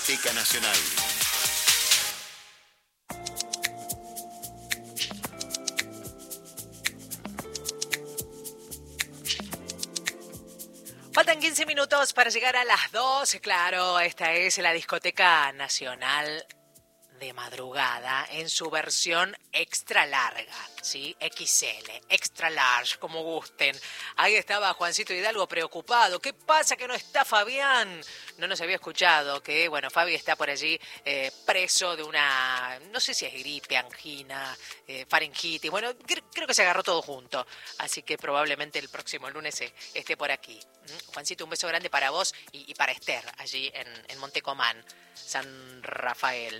Discoteca Nacional. Faltan 15 minutos para llegar a las 2. Claro, esta es la Discoteca Nacional de madrugada en su versión extra larga, ¿sí? XL, extra large, como gusten. Ahí estaba Juancito Hidalgo preocupado. ¿Qué pasa que no está Fabián? No nos había escuchado que, bueno, Fabi está por allí preso de una, no sé si es gripe, angina, faringitis. Bueno, creo que se agarró todo junto. Así que probablemente el próximo lunes esté por aquí. Juancito, un beso grande para vos y para Esther, allí en Montecomán, San Rafael.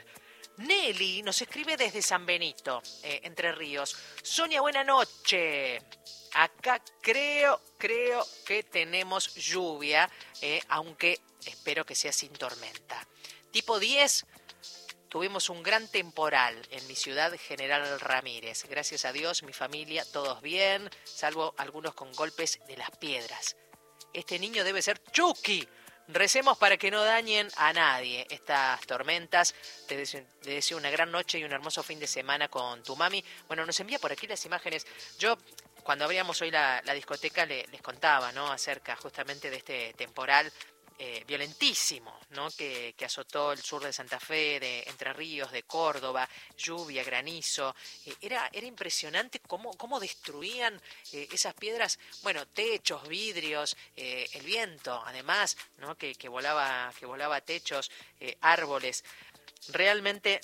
Nelly nos escribe desde San Benito, Entre Ríos. Sonia, buena noche. Acá creo que tenemos lluvia, aunque espero que sea sin tormenta. Tipo 10, tuvimos un gran temporal en mi ciudad, General Ramírez. Gracias a Dios, mi familia, todos bien, salvo algunos con golpes de las piedras. Este niño debe ser Chucky. Recemos para que no dañen a nadie estas tormentas. Te deseo una gran noche y un hermoso fin de semana con tu mami. Bueno, nos envía por aquí las imágenes. Yo, cuando abríamos hoy la discoteca, les contaba, ¿no?, acerca justamente de este temporal violentísimo, ¿no?, que azotó el sur de Santa Fe, de Entre Ríos, de Córdoba, lluvia, granizo. Era impresionante cómo destruían esas piedras, bueno, techos, vidrios, el viento, además, ¿no?, que volaba techos, árboles. Realmente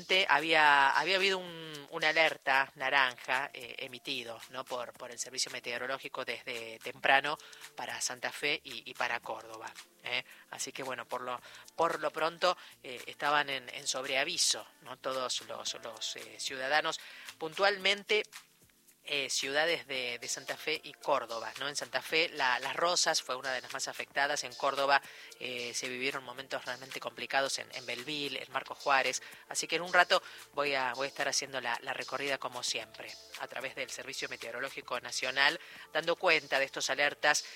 había habido una alerta naranja emitido, ¿no?, por el servicio meteorológico desde temprano para Santa Fe y para Córdoba. Así que bueno, por lo pronto estaban en sobreaviso, ¿no?, todos los ciudadanos, puntualmente ciudades de Santa Fe y Córdoba, ¿no? En Santa Fe Las Rosas fue una de las más afectadas. En Córdoba se vivieron momentos realmente complicados en Belville, en Marcos Juárez. Así que en un rato voy a estar haciendo la recorrida como siempre a través del Servicio Meteorológico Nacional, dando cuenta de estos alertas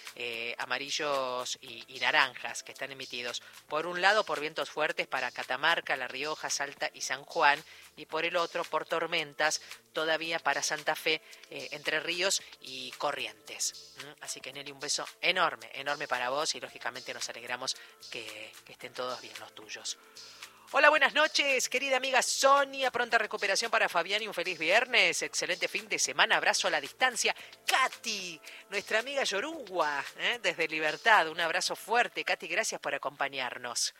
amarillos y naranjas que están emitidos. Por un lado, por vientos fuertes para Catamarca, La Rioja, Salta y San Juan, y por el otro, por tormentas todavía para Santa Fe, Entre Ríos y Corrientes. Así que, Nelly, un beso enorme para vos y lógicamente nos alegramos que estén todos bien los tuyos. Hola, buenas noches, querida amiga Sonia, pronta recuperación para Fabián y un feliz viernes, excelente fin de semana, abrazo a la distancia. Katy, nuestra amiga Yorugua, desde Libertad, un abrazo fuerte. Katy, gracias por acompañarnos.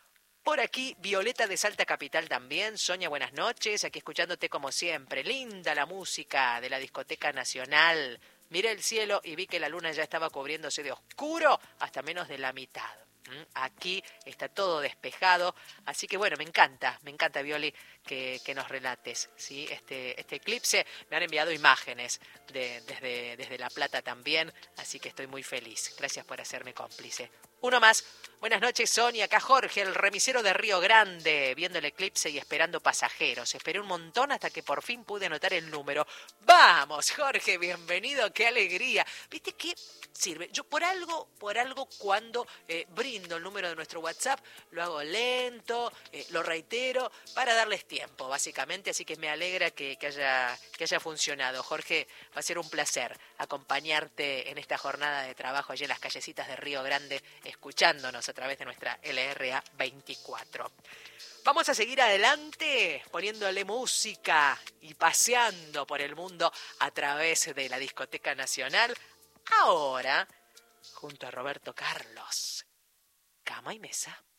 Por aquí, Violeta de Salta Capital también. Sonia, buenas noches. Aquí escuchándote como siempre. Linda la música de la Discoteca Nacional. Miré el cielo y vi que la luna ya estaba cubriéndose de oscuro hasta menos de la mitad. Aquí está todo despejado. Así que bueno, me encanta, Violi, que nos relates, ¿sí?, este eclipse. Me han enviado imágenes desde La Plata también. Así que estoy muy feliz. Gracias por hacerme cómplice. Uno más. Buenas noches, Sonia. Acá Jorge, el remisero de Río Grande, viendo el eclipse y esperando pasajeros. Esperé un montón hasta que por fin pude anotar el número. ¡Vamos, Jorge! Bienvenido, qué alegría. ¿Viste qué sirve? Yo por algo cuando brindo el número de nuestro WhatsApp, lo hago lento, lo reitero, para darles tiempo, básicamente. Así que me alegra que haya funcionado. Jorge, va a ser un placer acompañarte en esta jornada de trabajo allí en las callecitas de Río Grande, escuchándonos a través de nuestra LRA 24. Vamos a seguir adelante poniéndole música y paseando por el mundo a través de la Discoteca Nacional. Ahora, junto a Roberto Carlos, Cama y Mesa.